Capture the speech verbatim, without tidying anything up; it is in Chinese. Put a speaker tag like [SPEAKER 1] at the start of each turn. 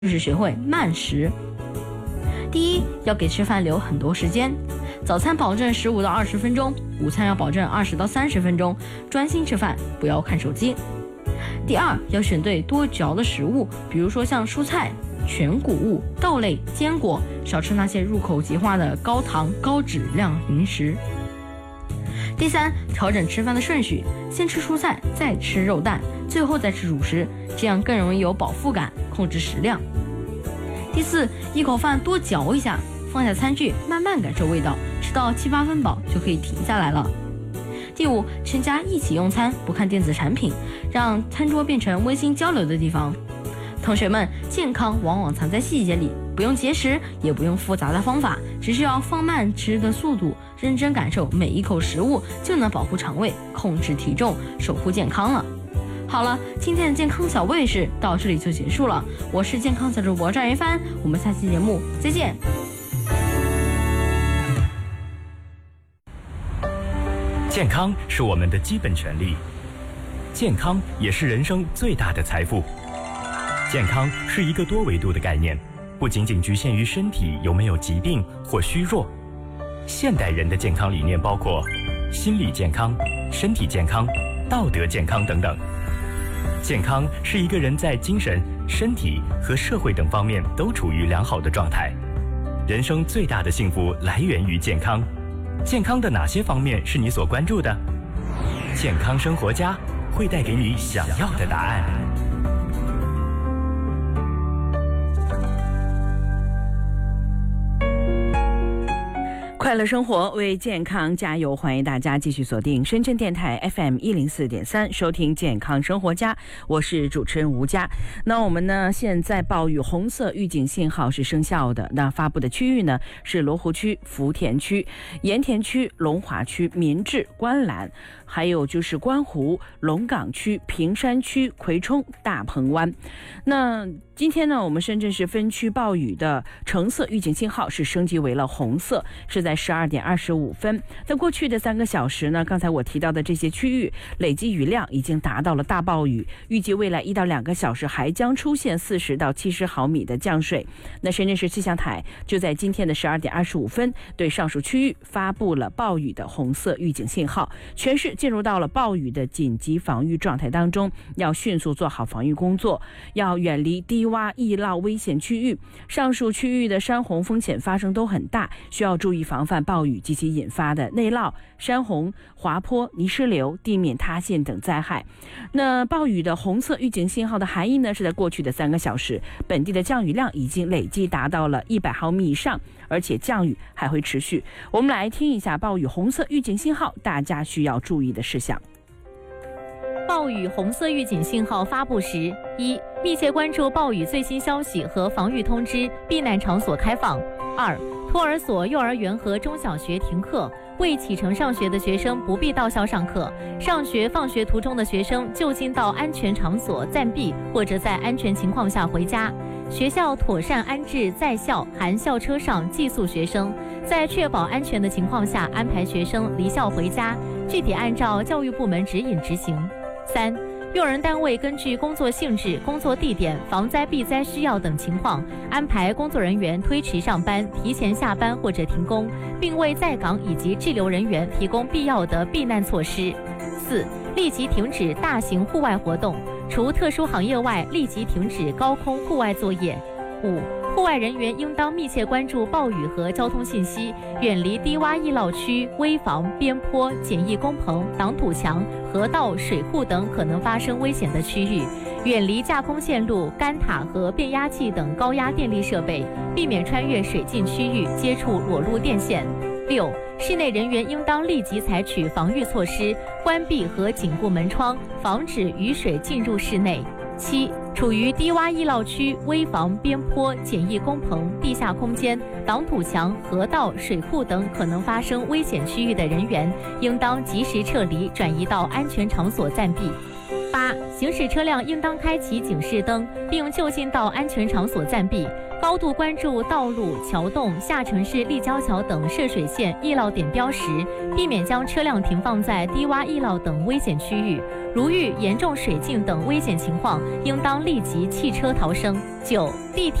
[SPEAKER 1] 就是学会慢食。第一，要给吃饭留很多时间，早餐保证十五到二十分钟，午餐要保证二十到三十分钟，专心吃饭，不要看手机。第二，要选对多嚼的食物，比如说像蔬菜、全谷物、豆类、坚果，少吃那些入口即化的高糖高脂量零食。第三，调整吃饭的顺序，先吃蔬菜，再吃肉蛋，最后再吃主食，这样更容易有饱腹感，控制食量。第四，一口饭多嚼一下，放下餐具，慢慢感受味道，吃到七八分饱就可以停下来了。第五，全家一起用餐，不看电子产品，让餐桌变成温馨交流的地方。同学们，健康往往藏在细节里，不用节食，也不用复杂的方法，只需要放慢吃的速度，认真感受每一口食物，就能保护肠胃，控制体重，守护健康了。好了，今天的健康小卫士到这里就结束了。我是健康小主播张云帆，我们下期节目再见。
[SPEAKER 2] 健康是我们的基本权利，健康也是人生最大的财富。健康是一个多维度的概念，不仅仅局限于身体有没有疾病或虚弱。现代人的健康理念包括心理健康、身体健康、道德健康等等。健康是一个人在精神、身体和社会等方面都处于良好的状态。人生最大的幸福来源于健康。健康的哪些方面是你所关注的？健康生活家会带给你想要的答案。
[SPEAKER 3] 快乐生活，为健康加油！欢迎大家继续锁定深圳电台 F M 一零四点三，收听健康生活家，我是主持人吴佳。那我们呢，现在暴雨红色预警信号是生效的，那发布的区域呢是罗湖区、福田区、盐田区、龙华区、民治、观澜，还有就是观湖、龙岗区、平山区、葵冲、大鹏湾。那今天呢，我们深圳市分区暴雨的橙色预警信号是升级为了红色，是在十二点二十五分。在过去的三个小时呢，刚才我提到的这些区域累计雨量已经达到了大暴雨，预计未来一到两个小时还将出现四十到七十毫米的降水。那深圳市气象台就在今天的十二点二十五分对上述区域发布了暴雨的红色预警信号，全市进入到了暴雨的紧急防御状态当中，要迅速做好防御工作，要远离低洼易涝危险区域。上述区域的山洪风险发生都很大，需要注意防范暴雨及其引发的内涝、山洪、滑坡、泥石流、地面塌陷等灾害。那暴雨的红色预警信号的含义呢，是在过去的三个小时，本地的降雨量已经累计达到了一百毫米以上，而且降雨还会持续。我们来听一下暴雨红色预警信号大家需要注意的事项。
[SPEAKER 4] 暴雨红色预警信号发布时：一、密切关注暴雨最新消息和防御通知，避难场所开放；二、托儿所、幼儿园和中小学停课，未启程上学的学生不必到校上课，上学放学途中的学生就近到安全场所暂避，或者在安全情况下回家。学校妥善安置在校含校车上寄宿学生，在确保安全的情况下安排学生离校回家，具体按照教育部门指引执行。三、用人单位根据工作性质、工作地点、防灾避灾需要等情况，安排工作人员推迟上班、提前下班或者停工，并为在岗以及滞留人员提供必要的避难措施。四、立即停止大型户外活动，除特殊行业外，立即停止高空户外作业。五、户外人员应当密切关注暴雨和交通信息，远离低洼易涝区、危房、边坡、简易工棚、挡土墙、河道、水库等可能发生危险的区域，远离架空线路、干塔和变压器等高压电力设备，避免穿越水浸区域，接触裸露电线。六、室内人员应当立即采取防御措施，关闭和紧固门窗，防止雨水进入室内。七、处于低洼易涝区、危房、边坡、简易工棚、地下空间、挡土墙、河道、水库等可能发生危险区域的人员，应当及时撤离，转移到安全场所暂避。八、行驶车辆应当开启警示灯，并就近到安全场所暂避，高度关注道路、桥洞、下城市立交桥等涉水线、易涝点标识，避免将车辆停放在低洼易涝等危险区域， 如遇严重水浸等危险情况，应当立即弃车逃生。九、地铁